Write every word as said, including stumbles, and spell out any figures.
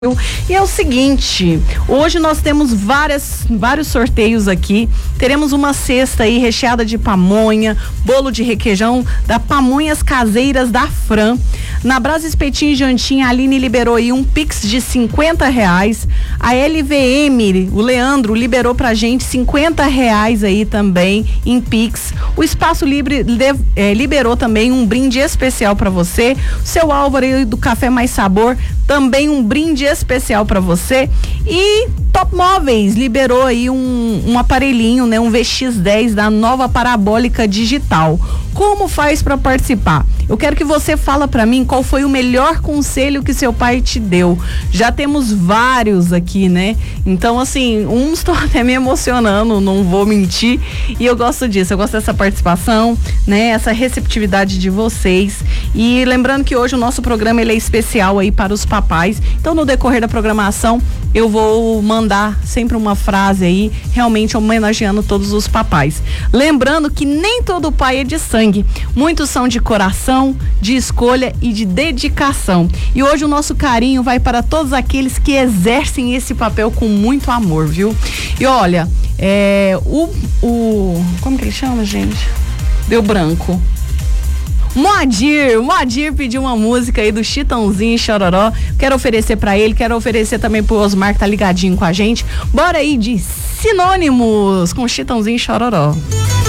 E é o seguinte, hoje nós temos várias, vários sorteios aqui. Teremos uma cesta aí recheada de pamonha, bolo de requeijão da Pamonhas Caseiras da Fran. Na Brasa Espetinho e Jantinha, a Aline liberou aí um Pix de cinquenta reais. A L V M, o Leandro, liberou pra gente cinquenta reais aí também em Pix. O Espaço Livre eh, liberou também um brinde especial para você. O seu Álvaro aí do Café Mais Sabor, também um brinde especial para você. E Top Móveis liberou aí um, um aparelhinho, né, um V X dez da Nova Parabólica Digital. Como faz para participar? Eu quero que você fala para mim qual foi o melhor conselho que seu pai te deu. Já temos vários aqui, né? Então, assim, uns estão até me emocionando, não vou mentir. E eu gosto disso, eu gosto dessa participação, né? Essa receptividade de vocês. E lembrando que hoje o nosso programa ele é especial aí para os papais. Então, no decorrer da programação, eu vou mandar sempre uma frase aí, realmente homenageando todos os papais. Lembrando que nem todo pai é de sangue. Muitos são de coração, de escolha e de dedicação. E hoje o nosso carinho vai para todos aqueles que exercem esse papel com muito amor, viu? E olha, é, o, o... como que ele chama, gente? Deu branco. Moadir, Moadir pediu uma música aí do Chitãozinho e Chororó. Quero oferecer pra ele, quero oferecer também pro Osmar que tá ligadinho com a gente. Bora aí de Sinônimos com Chitãozinho e Chororó.